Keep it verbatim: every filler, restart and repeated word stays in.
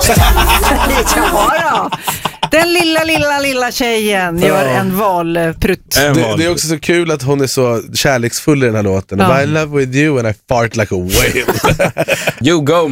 Ja då. Den lilla, lilla, lilla tjejen gör en valprutt. Det, det är också så kul att hon är så kärleksfull i den här låten. Ja. I love with you and I fart like a whale. You go